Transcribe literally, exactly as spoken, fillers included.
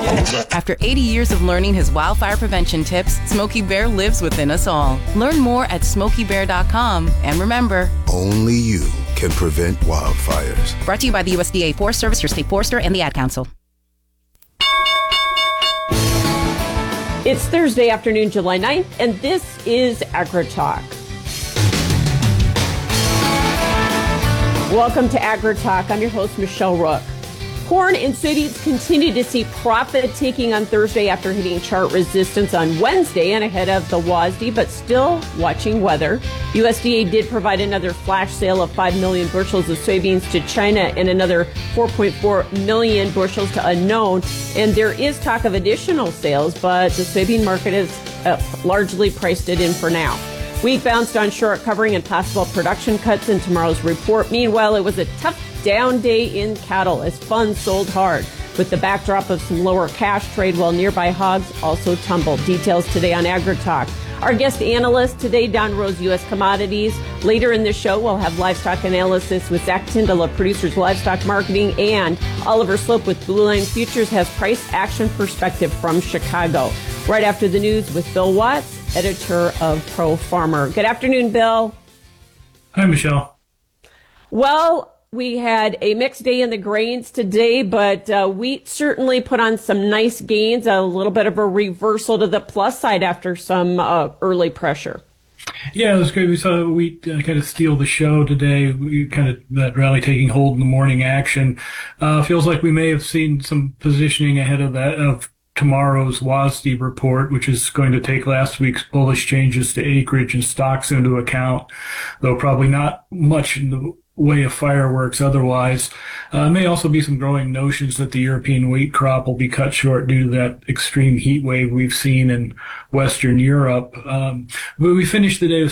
After eighty years of learning his wildfire prevention tips, Smokey Bear lives within us all. Learn more at smokey bear dot com. And remember, only you can prevent wildfires. Brought to you by the U S D A Forest Service, your state forester, and the Ad Council. It's Thursday afternoon, July ninth, and this is AgriTalk. Welcome to AgriTalk. I'm your host, Michelle Rook. Corn and soybeans continue to see profit taking on Thursday after hitting chart resistance on Wednesday and ahead of the W A S D, but still watching weather. U S D A did provide another flash sale of five million bushels of soybeans to China and another four point four million bushels to unknown. And there is talk of additional sales, but the soybean market has uh, largely priced it in for now. Wheat bounced on short covering and possible production cuts in tomorrow's report. Meanwhile, it was a tough down day in cattle as funds sold hard with the backdrop of some lower cash trade while nearby hogs also tumbled. Details today on AgriTalk. Our guest analyst today, Don Rose, U S Commodities. Later in the show, we'll have livestock analysis with Zach Tyndall of Producers Livestock Marketing, and Oliver Slope with Blue Line Futures has price action perspective from Chicago. Right after the news with Bill Watts, editor of Pro Farmer. Good afternoon, Bill. Hi, Michelle. Well, we had a mixed day in the grains today, but uh, wheat certainly put on some nice gains, a little bit of a reversal to the plus side after some uh, early pressure. Yeah, it was great. We saw wheat uh, kind of steal the show today. We kind of that rally taking hold in the morning action. Uh, feels like we may have seen some positioning ahead of that of tomorrow's W A S D report, which is going to take last week's bullish changes to acreage and stocks into account, though probably not much in the way of fireworks otherwise. Uh, may also be some growing notions that the European wheat crop will be cut short due to that extreme heat wave we've seen in Western Europe. Um, but we finished the day with